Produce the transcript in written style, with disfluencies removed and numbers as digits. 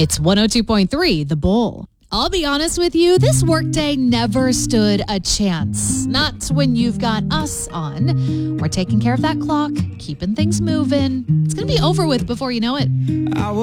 It's 102.3 The Bull. I'll be honest with you, this workday never stood a chance. Not when you've got us on. We're taking care of that clock, keeping things moving. It's going to be over with before you know it.